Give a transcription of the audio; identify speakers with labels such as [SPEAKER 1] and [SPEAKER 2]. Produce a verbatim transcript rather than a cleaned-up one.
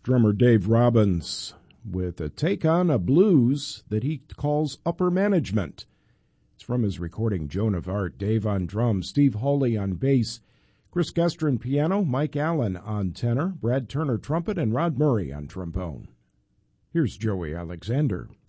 [SPEAKER 1] drummer Dave Robbins with a take on a blues that he calls Upper Management. It's from his recording Joan of Arc. Dave on drums, Steve Hawley on bass, Chris Gestrin piano, Mike Allen on tenor, Brad Turner trumpet, and Rod Murray on trombone. Here's Joey Alexander.